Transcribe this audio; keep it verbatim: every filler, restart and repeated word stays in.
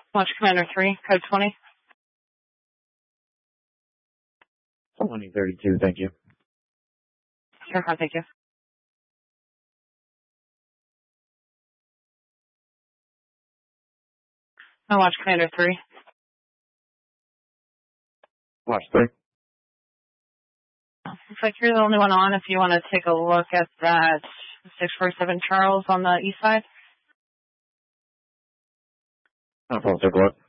Watch Commander three, code twenty. twenty thirty-two, thank you. Sure, thank you. I watch Commander three. Watch three. Looks like you're the only one on if you want to take a look at that six forty-seven Charles on the east side. I'll take a look.